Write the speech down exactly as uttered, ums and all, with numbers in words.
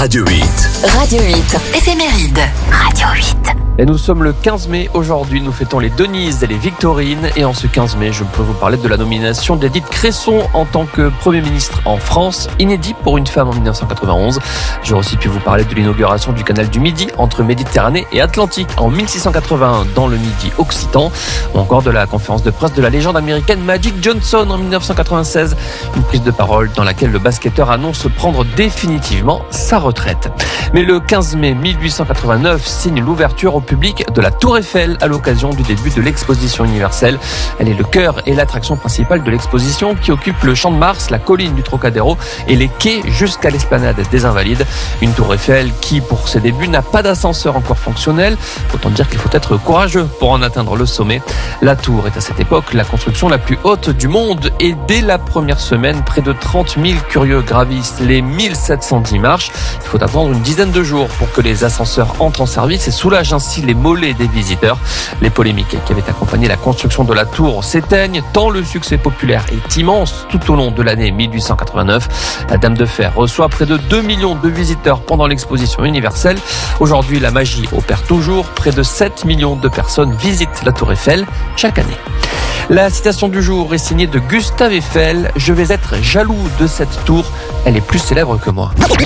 Radio huit. Radio huit, éphéméride. Radio huit. Et nous sommes le quinze mai aujourd'hui, nous fêtons les Denises et les Victorines. Et en ce quinze mai, je peux vous parler de la nomination d'Édith Cresson en tant que Premier ministre en France, inédit pour une femme en dix-neuf cent quatre-vingt-onze. J'aurais aussi pu vous parler de l'inauguration du canal du Midi entre Méditerranée et Atlantique en mille six cent quatre-vingt-un dans le Midi occitan, ou encore de la conférence de presse de la légende américaine Magic Johnson en dix-neuf cent quatre-vingt-seize, une prise de parole dans laquelle le basketteur annonce prendre définitivement sa retraite. Mais le quinze mai mille huit cent quatre-vingt-neuf signe l'ouverture au public de la Tour Eiffel à l'occasion du début de l'exposition universelle. Elle est le cœur et l'attraction principale de l'exposition qui occupe le Champ de Mars, la colline du Trocadéro et les quais jusqu'à l'esplanade des Invalides. Une Tour Eiffel qui, pour ses débuts, n'a pas d'ascenseur encore fonctionnel. Autant dire qu'il faut être courageux pour en atteindre le sommet. La tour est à cette époque la construction la plus haute du monde et dès la première semaine, près de trente mille curieux gravissent les mille sept cent dix marches. Il faut attendre une dizaine de jours pour que les ascenseurs entrent en service et soulagent ainsi les mollets des visiteurs. Les polémiques qui avaient accompagné la construction de la tour s'éteignent tant le succès populaire est immense tout au long de l'année mille huit cent quatre-vingt-neuf. La Dame de Fer reçoit près de deux millions de visiteurs pendant l'exposition universelle. Aujourd'hui, la magie opère toujours. Près de sept millions de personnes visitent la Tour Eiffel chaque année. La citation du jour est signée de Gustave Eiffel. « Je vais être jaloux de cette tour. Elle est plus célèbre que moi. »